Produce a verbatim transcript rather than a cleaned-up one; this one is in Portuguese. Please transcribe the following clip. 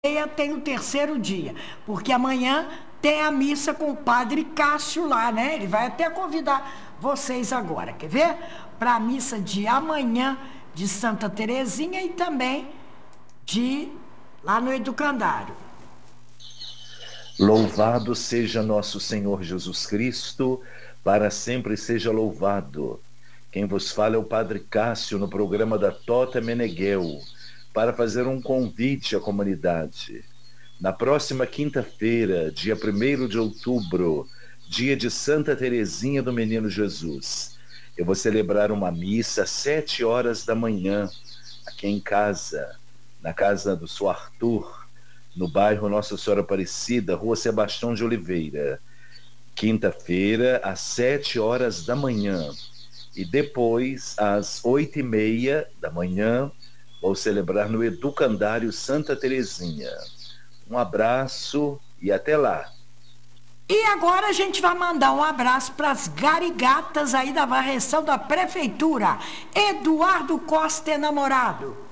meia tem o terceiro dia, porque amanhã tem a missa com o padre Cássio lá, né? Ele vai até convidar vocês agora, quer ver? Para a missa de amanhã de Santa Terezinha e também de lá no Educandário. Louvado seja nosso Senhor Jesus Cristo, para sempre seja louvado. Quem vos fala é o Padre Cássio no programa da Tota Meneghel, para fazer um convite à comunidade. Na próxima quinta-feira, dia primeiro de outubro, dia de Santa Terezinha do Menino Jesus, eu vou celebrar uma missa às sete horas da manhã, aqui em casa, na casa do Sr. Arthur, no bairro Nossa Senhora Aparecida, Rua Sebastião de Oliveira. Quinta-feira, às sete horas da manhã. E depois, às oito e meia da manhã, vou celebrar no Educandário Santa Terezinha. Um abraço e até lá. E agora a gente vai mandar um abraço para as garigatas aí da varreção da prefeitura. Eduardo Costa é namorado.